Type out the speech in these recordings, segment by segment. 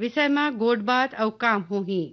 विषय में गोट बात और काम होही।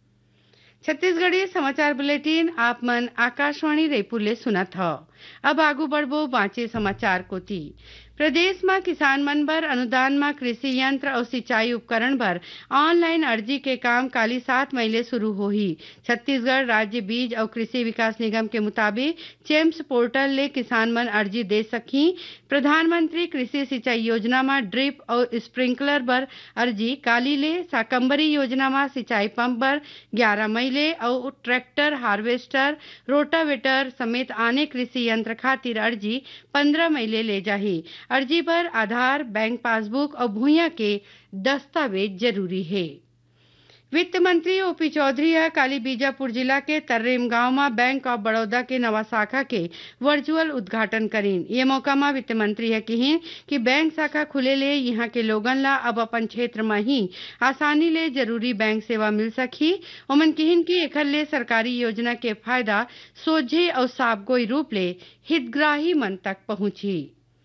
छत्तीसगढ़ी समाचार बुलेटिन आप मन आकाशवाणी रायपुर ले सुनत ह। अब आगू बढ़बो बाँचे समाचार कोती। प्रदेश में किसान मन बर अनुदान में कृषि यंत्र और सिंचाई उपकरण बर ऑनलाइन अर्जी के काम काली 7 मई ले शुरू होही। छत्तीसगढ़ राज्य बीज और कृषि विकास निगम के मुताबिक चेम्स पोर्टल ले किसान मन अर्जी दे सकही। प्रधानमंत्री कृषि सिंचाई योजना में ड्रिप और स्प्रिंकलर बर अर्जी काली ले, साकम्बरी योजना में सिंचाई पंप बर 11 मई ले और ट्रैक्टर, हार्वेस्टर, रोटावेटर समेत आने कृषि यंत्र खातिर अर्जी 15 मई ले जाही। अर्जी पर आधार, बैंक पासबुक और भूया के दस्तावेज जरूरी है। वित्त मंत्री ओपी चौधरी काली बीजापुर जिला के तर्रेम गांव में बैंक ऑफ बड़ौदा के नवा शाखा के वर्चुअल उद्घाटन करीन। ये मौका में वित्त मंत्री कहिन कि बैंक शाखा खुले ले यहाँ के लोगन ला अब अपन क्षेत्र में ही आसानी ले जरूरी बैंक सेवा मिल सकी। ओमन कहिन कि एखर ले सरकारी योजना के फायदा सोझे और साफगोई रूप ले हितग्राही मन तक पहुंची।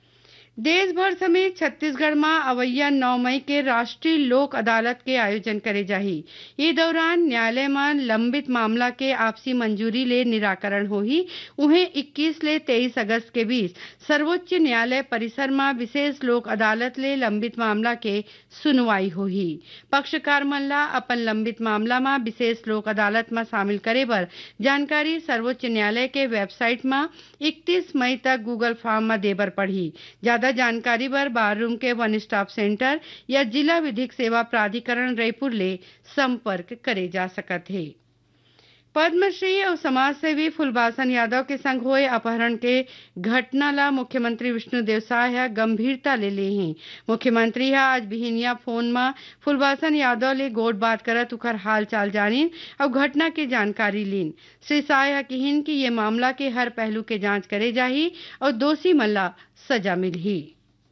देश भर समेत छत्तीसगढ़ में अवैया 9 मई के राष्ट्रीय लोक अदालत के आयोजन करे जाही। ये दौरान न्यायालय में लंबित मामला के आपसी मंजूरी ले निराकरण होही। उन्हें 21 ले 23 अगस्त के बीच सर्वोच्च न्यायालय परिसर में विशेष लोक अदालत ले लंबित मामला के सुनवाई होही। पक्षकार मन ला अपन लंबित मामला में विशेष लोक अदालत में शामिल करे बर जानकारी सर्वोच्च न्यायालय के वेबसाइट में 31 मई तक गूगल फॉर्म में देबर पड़ी। ज्यादा जानकारी बर बाररूम के वन स्टॉप सेंटर या जिला विधिक सेवा प्राधिकरण रायपुर ले संपर्क करे जा सकत है। पद्मश्री और समाज सेवी फुलबासन यादव के संग हुए अपहरण के घटना ला मुख्यमंत्री विष्णुदेव साय गंभीरता ले हैं। मुख्यमंत्री आज बिहिनिया फोन में फुलबासन यादव ले गोट बात करत उखर हाल चाल जानिन और घटना के जानकारी लीन। श्री साय कहिन कि ये मामला के हर पहलू के जांच करे जाही और दोषी मन ला सजा मिलही।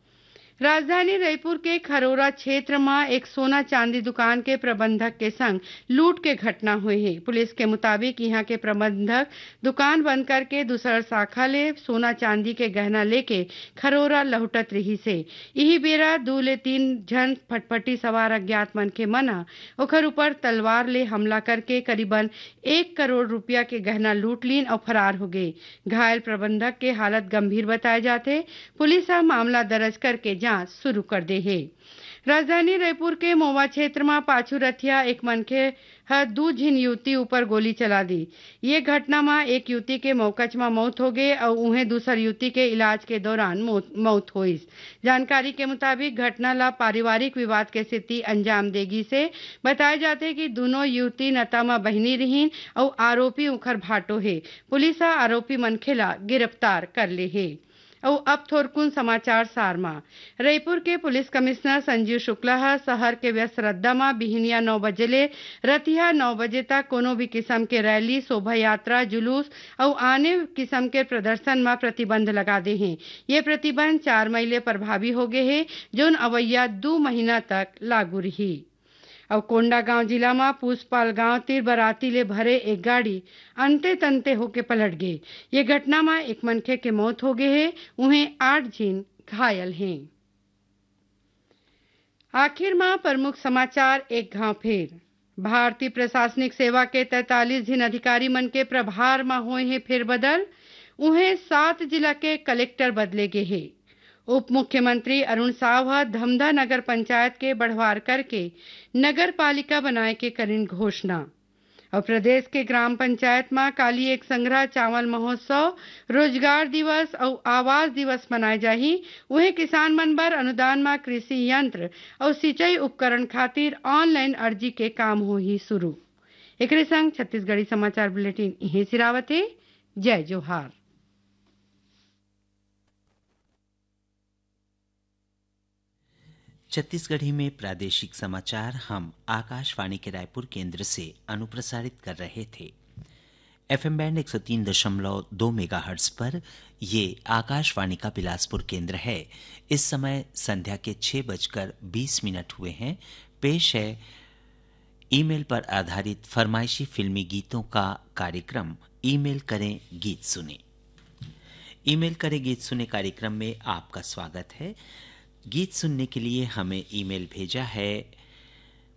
राजधानी रायपुर के खरोरा क्षेत्र में एक सोना चांदी दुकान के प्रबंधक के संग लूट के घटना हुई है। पुलिस के मुताबिक यहाँ के प्रबंधक दुकान बंद करके दूसरा शाखा ले सोना चांदी के गहना लेके खरोरा लहुटत रही से। यही बेरा 2 ले 3 जन फटफटी सवार अज्ञात मन के मना ओखर ऊपर तलवार ले हमला करके करीबन 1 करोड़ रुपया के गहना लूट लीन और फरार हो गए। घायल प्रबंधक के हालत गंभीर बताए जाते। पुलिस मामला दर्ज करके शुरू कर दे है। राजधानी रायपुर के मोवा क्षेत्र में पाछू रथिया एक मनखे 2 झिन युवती ऊपर गोली चला दी। ये घटना में एक युवती के मौकच में मौत हो गई और उन्हें दूसरी युवती के इलाज के दौरान मौत हुई। जानकारी के मुताबिक घटना ला पारिवारिक विवाद के स्थिति अंजाम देगी से बताए जाते कि दोनों युवती नता में बहनी रहीन और आरोपी उखर भाटो है। पुलिस आरोपी मनखेला गिरफ्तार कर ले है। और अब थोरकुन समाचार सार में रायपुर के पुलिस कमिश्नर संजीव शुक्ला शहर के व्यस्त रद्दा में बिहिनिया 9 बजे ले रतिया 9 बजे तक कोनो भी किस्म के रैली, शोभा यात्रा, जुलूस और आने किस्म के प्रदर्शन में प्रतिबंध लगा दे हैं। ये प्रतिबंध 4 मई ले प्रभावी हो गए हैं, जो अवैया 2 महीना तक लागू रही। और कोंडागांव जिला में पूसपाल गांव तीर बराती ले भरे एक गाड़ी अंते तंते होके पलट गई। ये घटना में एक मनखे के मौत हो गए है, उन्हें 8 जन घायल हैं। आखिर में प्रमुख समाचार एक घाव फिर। भारतीय प्रशासनिक सेवा के 43 जन अधिकारी मन के प्रभार में हुए हैं फिर बदल। उन्हें 7 जिला के कलेक्टर बदले गए हैं। उप मुख्यमंत्री अरुण साव धमधा नगर पंचायत के बढ़वार करके नगर पालिका बनाए के करीन घोषणा। और प्रदेश के ग्राम पंचायत में काली एक संग्रह चावल महोत्सव, रोजगार दिवस और आवास दिवस मनाए जाही। वही किसान मन बर अनुदान में कृषि यंत्र और सिंचाई उपकरण खातिर ऑनलाइन अर्जी के काम होही शुरू। एकरे संग छत्तीसगढ़ी समाचार बुलेटिन यहीं सिरावत है। जय जोहार। छत्तीसगढ़ी में प्रादेशिक समाचार हम आकाशवाणी के रायपुर केंद्र से अनुप्रसारित कर रहे थे। एफएम बैंड 103.2 मेगाहर्ट्ज पर ये आकाशवाणी का बिलासपुर केंद्र है। इस समय संध्या के 6:20 हुए हैं। पेश है ईमेल पर आधारित फरमाइशी फिल्मी गीतों का कार्यक्रम ईमेल करें गीत सुने। ईमेल करें गीत सुने कार्यक्रम में आपका स्वागत है। गीत सुनने के लिए हमें ईमेल भेजा है